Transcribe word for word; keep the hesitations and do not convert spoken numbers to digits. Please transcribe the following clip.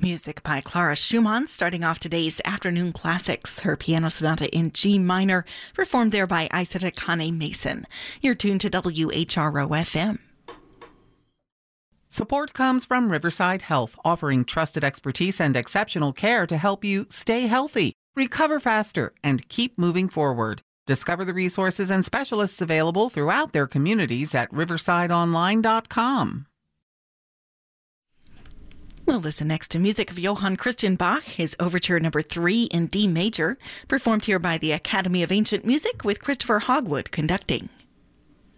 Music by Clara Schumann, starting off today's afternoon classics. Her piano sonata in G minor, performed there by Isata Kane Mason. You're tuned to W H R O F M. Support comes from Riverside Health, offering trusted expertise and exceptional care to help you stay healthy, recover faster, and keep moving forward. Discover the resources and specialists available throughout their communities at riverside online dot com. We'll listen next to music of Johann Christian Bach, his Overture Number three in D major, performed here by the Academy of Ancient Music with Christopher Hogwood conducting.